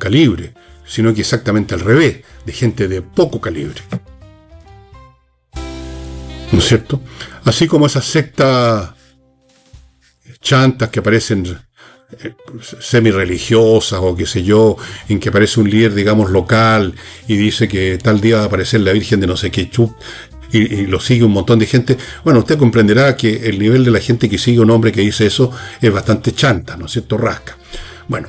calibre, sino que exactamente al revés, de gente de poco calibre. ¿No es cierto? Así como esas sectas chantas que aparecen semi-religiosas o qué sé yo, en que aparece un líder, digamos, local y dice que tal día va a aparecer la Virgen de no sé qué chup, y lo sigue un montón de gente. Bueno, usted comprenderá que el nivel de la gente que sigue a un hombre que dice eso es bastante chanta, ¿no es cierto? Rasca. Bueno,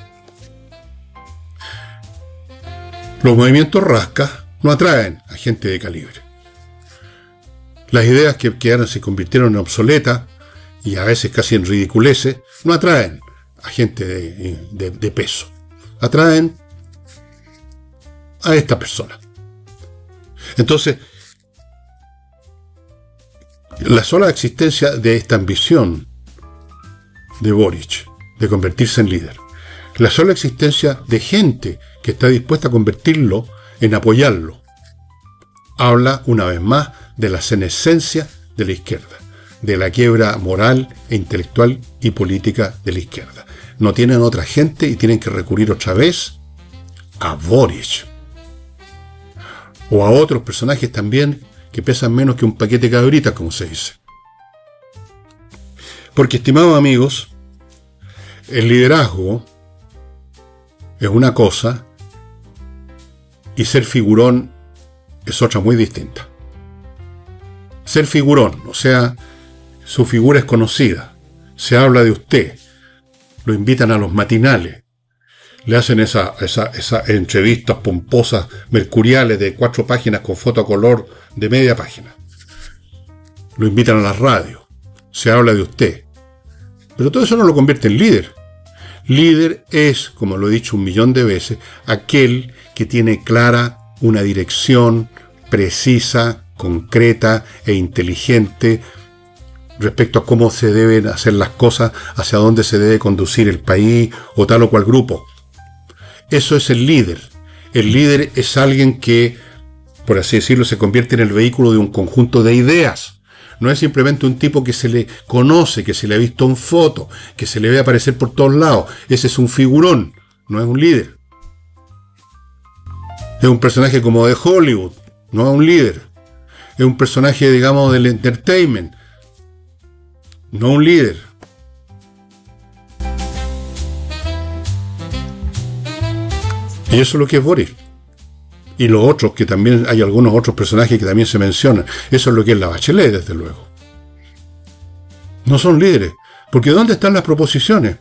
los movimientos rascas no atraen a gente de calibre. Las ideas que quedaron se convirtieron en obsoletas y a veces casi en ridiculeces, no atraen a gente de peso. Atraen a esta persona. Entonces, la sola existencia de esta ambición de Boric de convertirse en líder, la sola existencia de gente que está dispuesta a convertirlo en apoyarlo, habla una vez más de la senescencia de la izquierda, de la quiebra moral e intelectual y política de la izquierda. No tienen otra gente y tienen que recurrir otra vez a Boric o a otros personajes también que pesan menos que un paquete de cabritas, como se dice. Porque, estimados amigos, el liderazgo es una cosa y ser figurón es otra muy distinta. Ser figurón, o sea, su figura es conocida, se habla de usted, lo invitan a los matinales, le hacen esas entrevistas pomposas, mercuriales de 4 páginas con foto a color de media página. Lo invitan a la radio, se habla de usted. Pero todo eso no lo convierte en líder. Líder es, como lo he dicho 1.000.000 de veces, aquel que tiene clara una dirección precisa, concreta e inteligente respecto a cómo se deben hacer las cosas, hacia dónde se debe conducir el país o tal o cual grupo. Eso es el líder. El líder es alguien que, por así decirlo, se convierte en el vehículo de un conjunto de ideas. No es simplemente un tipo que se le conoce, que se le ha visto en foto, que se le ve aparecer por todos lados. Ese es un figurón, no es un líder. Es un personaje como de Hollywood, no es un líder. Es un personaje, digamos, del entertainment, no un líder. Y eso es lo que es Boric. Y los otros, que también hay algunos otros personajes que también se mencionan. Eso es lo que es la Bachelet, desde luego. No son líderes. Porque ¿dónde están las proposiciones?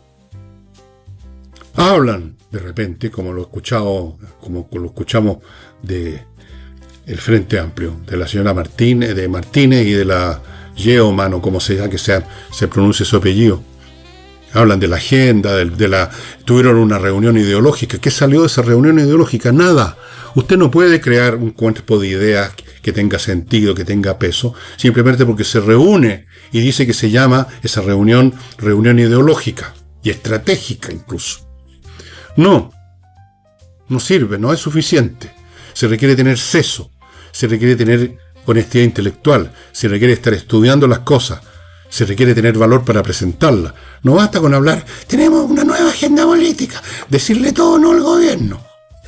Hablan, de repente, como lo escuchamos de el Frente Amplio, de la señora Martínez y de la Yeoman, o como sea que se pronuncie su apellido. Hablan de la agenda, tuvieron una reunión ideológica. ¿Qué salió de esa reunión ideológica? Nada. Usted no puede crear un cuerpo de ideas que tenga sentido, que tenga peso, simplemente porque se reúne y dice que se llama esa reunión ideológica y estratégica incluso. No sirve, no es suficiente. Se requiere tener seso, se requiere tener honestidad intelectual, se requiere estar estudiando las cosas, se requiere tener valor para presentarla. No basta con hablar, tenemos una nueva agenda política, decirle todo no al gobierno.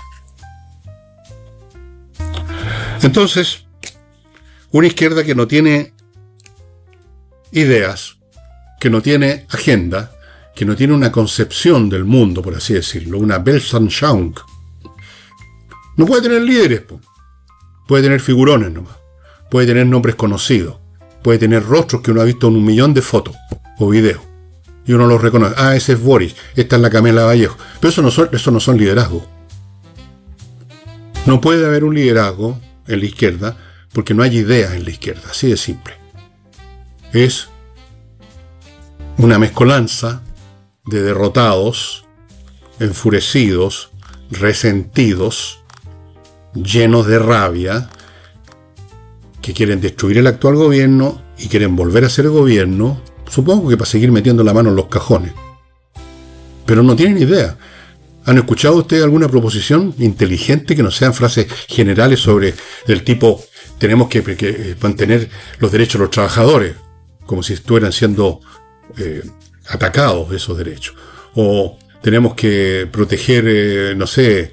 Entonces, una izquierda que no tiene ideas, que no tiene agenda, que no tiene una concepción del mundo, por así decirlo, una Weltanschauung, no puede tener líderes, puede tener figurones nomás, puede tener nombres conocidos, puede tener rostros que uno ha visto en 1.000.000 de fotos o videos y uno los reconoce. Ah, ese es Boric, esta es la Camela Vallejo. Pero eso no son liderazgos. No puede haber un liderazgo en la izquierda porque no hay ideas en la izquierda, así de simple. Es una mezcolanza de derrotados, enfurecidos, resentidos, llenos de rabia, que quieren destruir el actual gobierno y quieren volver a ser gobierno, supongo que para seguir metiendo la mano en los cajones. Pero no tienen idea. ¿Han escuchado ustedes alguna proposición inteligente que no sean frases generales sobre del tipo tenemos que mantener los derechos de los trabajadores, como si estuvieran siendo atacados esos derechos? O tenemos que proteger,